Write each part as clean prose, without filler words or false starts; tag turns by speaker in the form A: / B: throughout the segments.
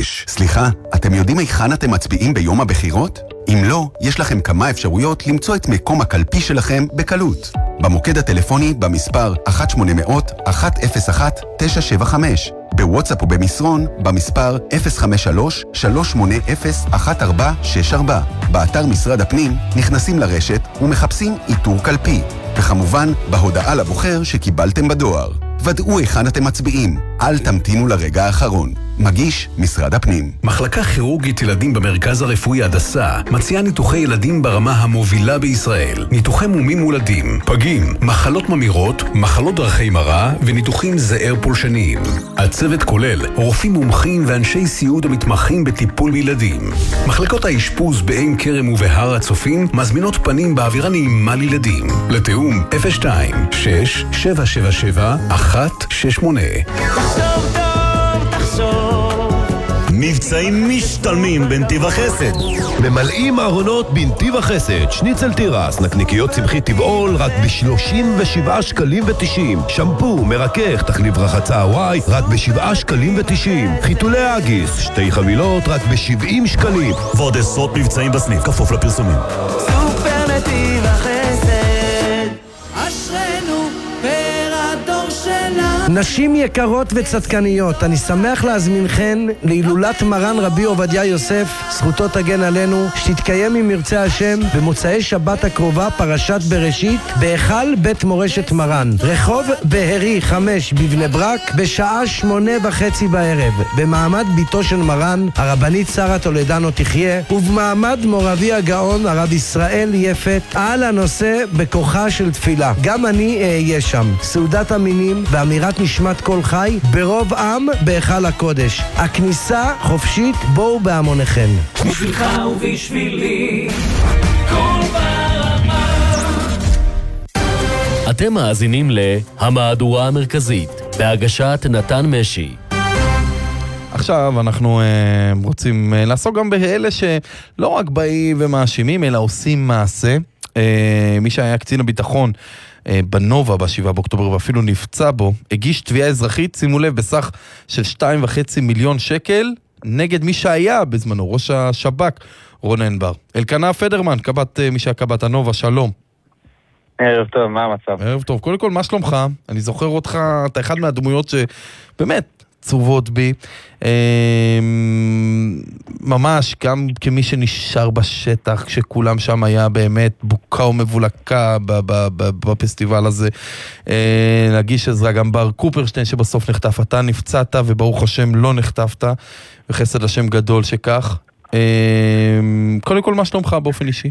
A: סליחה, אתם יודעים היכן אתם מצביעים ביום הבחירות? אם לא, יש לכם כמה אפשרויות למצוא את מקום הקלפי שלכם בקלות. במוקד הטלפוני במספר 1-800-101-975, בוואטסאפ ובמסרון במספר 053-380-1464, באתר משרד הפנים נכנסים לרשת ומחפשים איתור קלפי, וכמובן בהודעה לבוחר שקיבלתם בדואר. ודאו היכן אתם מצביעים, אל תמתינו לרגע האחרון. מגיש משרד הפנים.
B: מחלקה כירורגית ילדים במרכז הרפואי הדסה מציעה ניתוחי ילדים ברמה המובילה בישראל. ניתוחי מומים מולדים, פגים, מחלות ממירות, מחלות דרכי מראה וניתוחים זעיר פולשניים. הצוות כולל רופאים מומחים ואנשי סיעוד המתמחים בטיפול בילדים. מחלקות האשפוז בעין כרם ובהר הצופים מזמינות פנים באווירה נעימה לילדים. לתאום 02-6-777-168.
C: תחשוב טוב, תחשוב.
D: מבצעים משתלמים בנתיב החסד.
E: ממלאים ארונות בנתיב החסד. שניצל תירס, נקניקיות צמחית טבעול רק ב-37 שקלים ו-90. שמפו, מרכך, תחליף רחצה וואי רק ב-7 שקלים ו-90. חיתולי אגיס, 2 חבילות רק ב-70 שקלים.
D: ועוד עשרות מבצעים בסניף, כפוף לפרסומים.
C: סופר נתיב החסד, אשרנו פר הדור שלנו.
F: נשים יקרות וצדקניות, אני שמח להזמינכן להילולת מרן רבי עובדיה יוסף, זכותו תגן עלינו, שתתקיים עם מרצה השם במוצאי שבת הקרובה, פרשת בראשית, בהיכל בית מורשת מרן, רחוב בהרי 5 בבני ברק, בשעה 8:30 בערב, במעמד ביתו של מרן, הרבנית שרה טולדנו תחיה, ובמעמד מורבי הגאון הרב ישראל יפת, על הנושא בכוחה של תפילה. גם אני אהיה שם. סעודת המינים ואמירת נשמת כל חי ברוב עם בהיכל הקודש. הכניסה חופשית, בואו בהמוניכם.
C: בשבילך ובשבילי כל ברמה.
G: אתם מאזינים להמהדורה המרכזית בהגשת נתן משי.
H: עכשיו אנחנו רוצים לעסוק גם באלה שלא רק באים ומאשימים אלא עושים מעשה. מי שהיה קצין הביטחון בנובה ב7 באוקטובר ואפילו נפצע בו, הגיש תביעה אזרחית, שימו לב, בסך של 2.5 מיליון שקל נגד מי שהיה בזמנו ראש השב"כ רונן בר. אלקנה פדרמן, מי שהיה קב"ט הנובה, שלום.
I: ערב טוב, מה המצב?
H: ערב טוב, קודם כל מה שלומך? אני זוכר אותך, אתה אחד מהדמויות שבאמת צרובות בי, ממש גם כמי שנשאר בשטח כשכולם שם היה באמת בוקה ומבולקה בפסטיבל הזה, להגיש עזרה. גם בר קופרשטיין שבסוף נחטף, אתה נפצעת וברוך השם לא נחטפת, וחסד השם גדול שכך. קודם כל מה שלומך באופן אישי?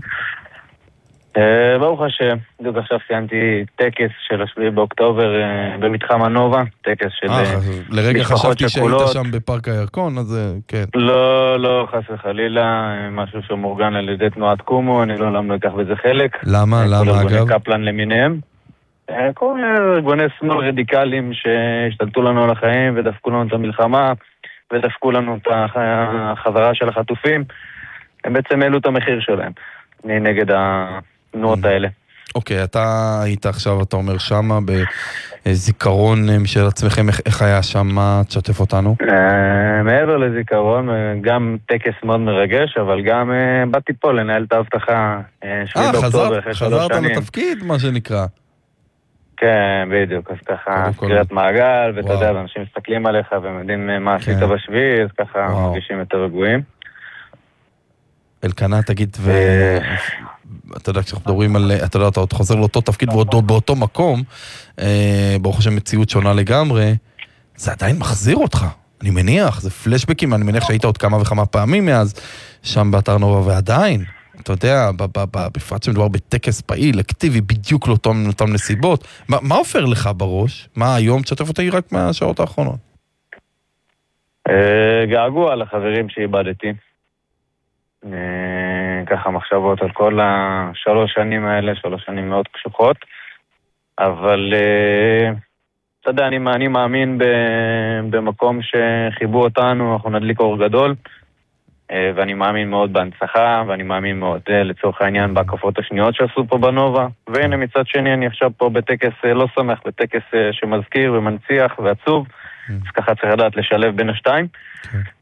I: ברוך השם, בדיוק עכשיו סיימתי טקס של 7 באוקטובר במתחם הנובה, טקס של
H: לרגע
I: משפחות
H: חשבתי
I: שכולות.
H: שהיית שם בפארק הירקון, אז כן.
I: לא, חס וחלילה, משהו שמאורגן על ידי תנועת קומו, אני לא אקח בזה חלק.
H: למה
I: כל
H: אגב?
I: ארגוני קפלן למיניהם. כל ארגוני שמאל רדיקליים שהשתלטו לנו על החיים ודפקו לנו את המלחמה ודפקו לנו את החזרה של החטופים, הם בעצם העלו את המחיר שלהם. אני נגד התנועות האלה.
H: אוקיי, אתה היית עכשיו, אתה אומר שמה בזיכרון של עצמכם, איך היה שם? מה תשתף אותנו?
I: מעבר לזיכרון, גם טקס מאוד מרגש, אבל גם באתי פה לנהל את ההבטחה 7 באוקטובר אחרי 3 שנים.
H: חזרת לתפקיד, מה שנקרא.
I: כן, בדיוק, אז ככה סגירת מעגל, ואתה יודע, אנשים מסתכלים עליך והם יודעים מה עשית בשביעי, אז ככה מרגישים יותר רגועים.
H: אלקנה, תגיד, אתה יודע, כשאנחנו מדברים על, אתה יודע, אתה חוזר לאותו תפקיד ועוד באותו מקום, ברוך השם מציאות שונה לגמרי, זה עדיין מחזיר אותך, אני מניח, זה פלשבקים, אני מניח שהיית עוד כמה וכמה פעמים מאז, שם באתר נובה, ועדיין, אתה יודע, בפרט שמדובר בטקס פעיל, אקטיבי, בדיוק לאותם נסיבות, מה עופר לך בראש? מה היום תשתף אותי רק מהשעות האחרונות?
I: געגוע לחברים שאיבדתי. ככה מחשבות על כל 3 שנים האלה, 3 שנים מאוד קשוחות, אבל אתה יודע, אני מאמין במקום שחיבו אותנו, אנחנו נדליק אור גדול, ואני מאמין מאוד בהנצחה, ואני מאמין מאוד לצורך העניין בהקפות השניות שעשו פה בנובה, והנה מצד שני אני עכשיו פה בטקס לא שמח, בטקס שמזכיר ומנציח ועצוב, אז ככה צריך לדעת לשלב בין השתיים.